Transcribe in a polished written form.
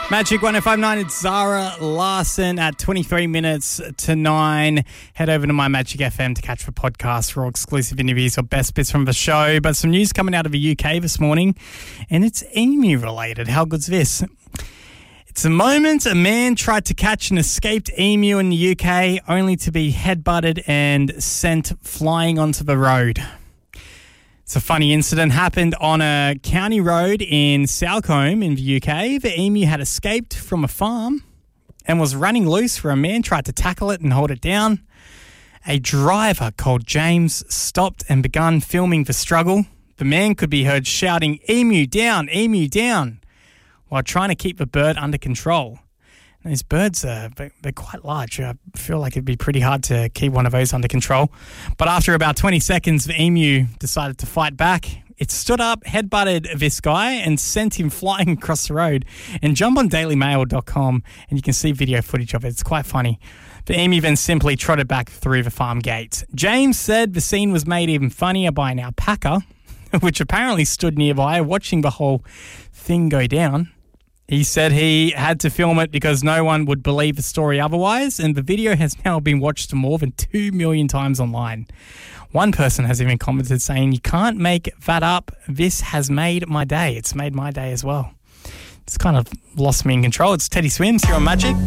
Magic 105.9, it's Zara Larson at 23 minutes to 9. Head over to My Magic FM to catch the podcast for all exclusive interviews or best bits from the show. But some news coming out of the UK this morning, and it's emu related. How good's this? It's a moment a man tried to catch an escaped emu in the UK only to be headbutted and sent flying onto the road. It's a funny incident happened on a county road in Salcombe in the UK. The emu had escaped from a farm and was running loose where a man tried to tackle it and hold it down. A driver called James stopped and began filming the struggle. The man could be heard shouting, emu down," while trying to keep the bird under control. And these birds, they're quite large. I feel like it'd be pretty hard to keep one of those under control. But after about 20 seconds, the emu decided to fight back. It stood up, headbutted this guy and sent him flying across the road. And jump on dailymail.com and you can see video footage of it. It's quite funny. The emu then simply trotted back through the farm gates. James said the scene was made even funnier by an alpaca, which apparently stood nearby watching the whole thing go down. He said he had to film it because no one would believe the story otherwise, and the video has now been watched more than 2 million times online. One person has even commented saying, "You can't make that up. This has made my day." It's made my day as well. It's kind of lost me in control. It's Teddy Swims here on Magic.